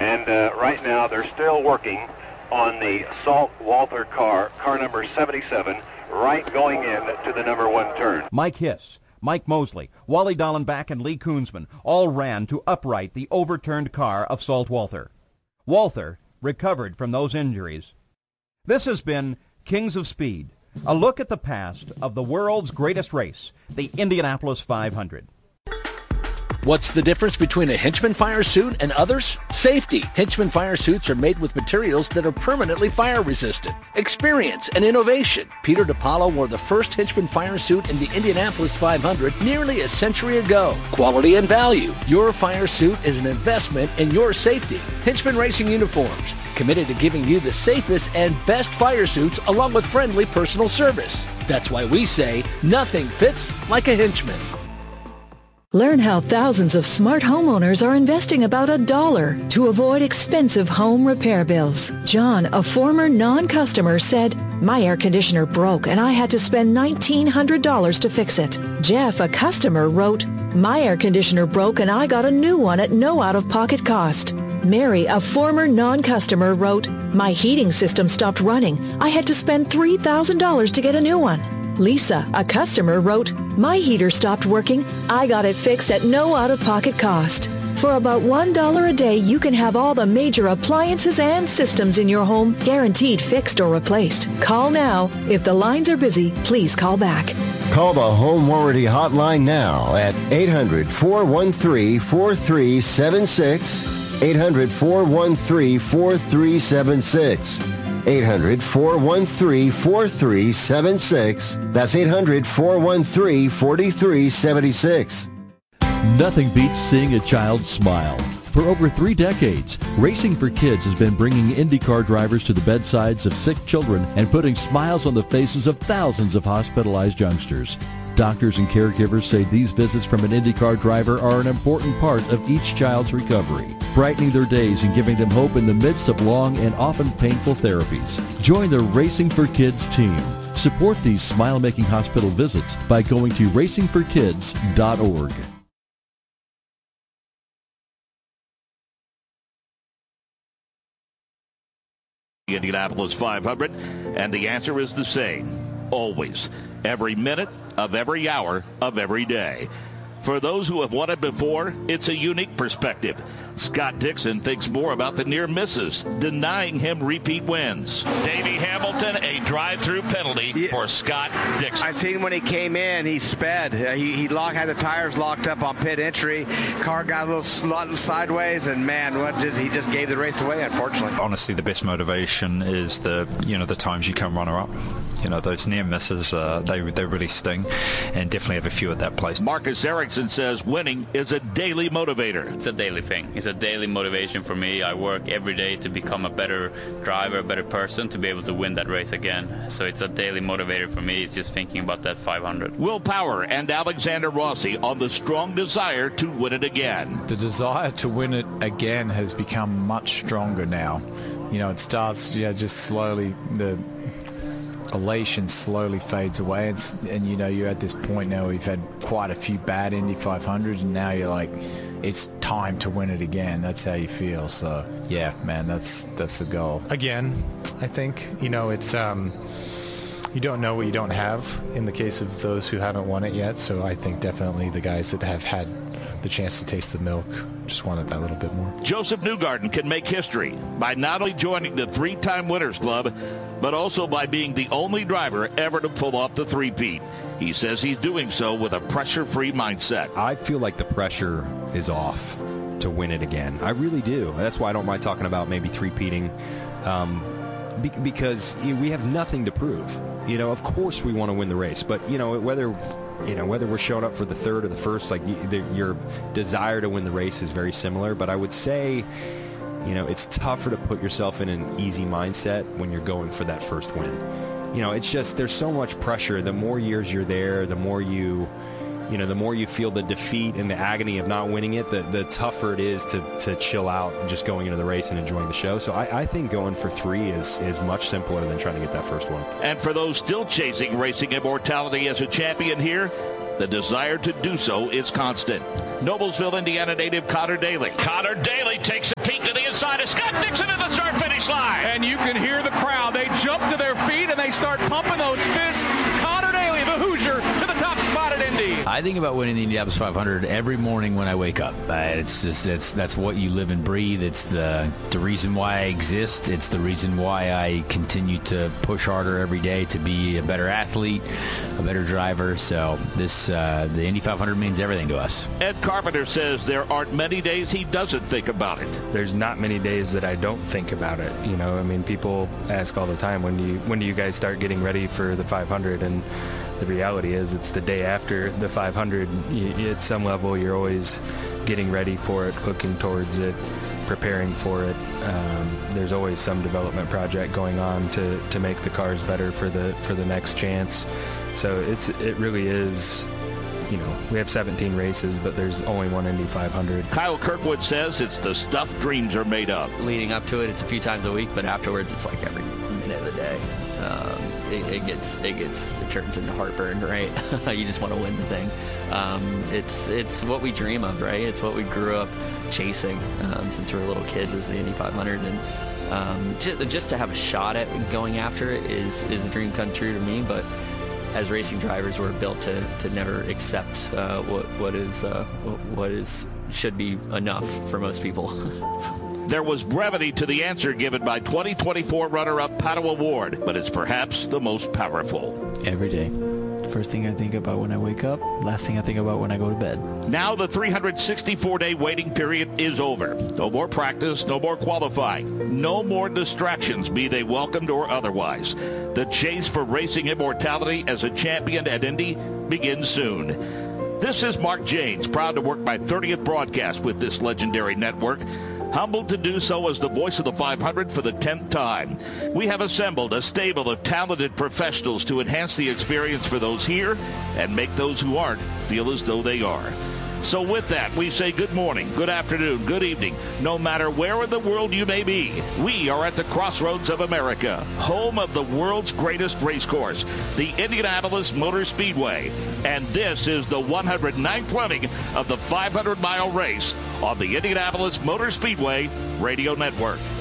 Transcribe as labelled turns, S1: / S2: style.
S1: And right now they're still working on the Salt Walther car number 77, right going in to the number 1 turn.
S2: Mike Hiss, Mike Mosley, Wally Dallenbach, and Lee Koonsman all ran to upright the overturned car of Salt Walther. Walther recovered from those injuries. This has been Kings of Speed, a look at the past of the world's greatest race, the Indianapolis 500.
S3: What's the difference between a Hinchman fire suit and others? Safety. Hinchman fire suits are made with materials that are permanently fire resistant. Experience and innovation. Peter DePaulo wore the first Hinchman fire suit in the Indianapolis 500 nearly a century ago. Quality and value. Your fire suit is an investment in your safety. Hinchman Racing Uniforms, committed to giving you the safest and best fire suits along with friendly personal service. That's why we say nothing fits like a Hinchman.
S4: Learn how thousands of smart homeowners are investing about $1 to avoid expensive home repair bills. John, a former non-customer, said, "My air conditioner broke and I had to spend $1,900 to fix it." Jeff, a customer, wrote, "My air conditioner broke and I got a new one at no out-of-pocket cost." Mary, a former non-customer, wrote, "My heating system stopped running. I had to spend $3,000 to get a new one." Lisa, a customer, wrote, "My heater stopped working. I got it fixed at no out-of-pocket cost." For about $1 a day, you can have all the major appliances and systems in your home guaranteed fixed or replaced. Call now. If the lines are busy, please call back.
S5: Call the Home Warranty Hotline now at 800-413-4376, 800-413-4376. 800-413-4376. That's 800-413-4376.
S6: Nothing beats seeing a child smile. For over 3 decades, Racing for Kids has been bringing IndyCar drivers to the bedsides of sick children and putting smiles on the faces of thousands of hospitalized youngsters. Doctors and caregivers say these visits from an IndyCar driver are an important part of each child's recovery, brightening their days and giving them hope in the midst of long and often painful therapies. Join the Racing for Kids team. Support these smile-making hospital visits by going to racingforkids.org.
S7: The Indianapolis 500, and the answer is the same. Always. Every minute of every hour of every day. For those who have won it before, it's a unique perspective. Scott Dixon thinks more about the near misses, denying him repeat wins. Davey Hamilton, a drive-through penalty for Scott Dixon.
S8: I seen when he came in, he sped. He had the tires locked up on pit entry. Car got a little sideways, and man, he just gave the race away, unfortunately.
S9: Honestly, the best motivation is the times you come runner-up. Those near misses, they really sting, and definitely have a few at that place.
S7: Marcus Ericsson says winning is a daily motivator.
S10: It's a daily thing. It's a daily motivation for me. I work every day to become a better driver, a better person, to be able to win that race again. So it's a daily motivator for me. It's just thinking about that 500.
S7: Will Power and Alexander Rossi on the strong desire to win it again.
S11: The desire to win it again has become much stronger now. It starts just slowly, the elation slowly fades away, and you're at this point now where you've had quite a few bad Indy 500s, and now you're like, it's time to win it again. That's how you feel. So yeah, man, that's the goal.
S12: Again, I think it's you don't know what you don't have in the case of those who haven't won it yet. So I think definitely the guys that have had the chance to taste the milk just wanted that little bit more.
S7: Joseph Newgarden can make history by not only joining the 3-time Winners Club, but also by being the only driver ever to pull off the three-peat. He says he's doing so with a pressure-free mindset.
S13: I feel like the pressure is off to win it again. I really do. That's why I don't mind talking about maybe three-peating, because we have nothing to prove. Of course we want to win the race, but whether we're showing up for the third or the first, your desire to win the race is very similar. But I would say, it's tougher to put yourself in an easy mindset when you're going for that first win. It's just, there's so much pressure. The more years you're there, the more you feel the defeat and the agony of not winning it, the tougher it is to chill out and just going into the race and enjoying the show. So I think going for 3 is much simpler than trying to get that first one.
S7: And for those still chasing racing immortality as a champion here, the desire to do so is constant. Noblesville, Indiana native Cotter Daly. Cotter Daly takes a peek to the side of Scott Dixon at the start-finish line.
S14: And you can hear the crowd. They jump to their feet and they start pumping those fists. Connor Daly, the Hoosier, to the top spot at Indy.
S15: I think about winning the Indianapolis 500 every morning when I wake up. It's just that's what you live and breathe. It's the reason why I exist. It's the reason why I continue to push harder every day to be a better athlete, a better driver. So the Indy 500 means everything to us.
S7: Ed Carpenter says there aren't many days he doesn't think about it.
S16: There's not many days that I don't think about it. You know, I mean, people ask all the time, when do you guys start getting ready for the 500? And the reality is it's the day after the 500. At some level, you're always getting ready for it, looking towards it, preparing for it. There's always some development project going on to make the cars better for the next chance. So it really is, you know, we have 17 races, but there's only one Indy 500.
S7: Kyle Kirkwood says it's the stuff dreams are made of.
S17: Leading up to it, it's a few times a week, but afterwards, it's like every minute of the day. It turns into heartburn, right? You just want to win the thing. It's what we dream of, right? It's what we grew up chasing since we were little kids, is the Indy 500, and just to have a shot at going after it is a dream come true to me. But as racing drivers, we're built to never accept what should be enough for most people.
S7: There was brevity to the answer given by 2024 runner-up Pato O'Ward, but it's perhaps the most powerful.
S15: Every day. First thing I think about when I wake up, last thing I think about when I go to bed.
S7: Now the 364-day waiting period is over. No more practice, no more qualifying, no more distractions, be they welcomed or otherwise. The chase for racing immortality as a champion at Indy begins soon. This is Mark Jaynes, proud to work my 30th broadcast with this legendary network. Humbled to do so as the voice of the 500 for the 10th time. We have assembled a stable of talented professionals to enhance the experience for those here and make those who aren't feel as though they are. So with that, we say good morning, good afternoon, good evening. No matter where in the world you may be, we are at the crossroads of America, home of the world's greatest race course, the Indianapolis Motor Speedway. And this is the 109th running of the 500-mile race on the Indianapolis Motor Speedway Radio Network.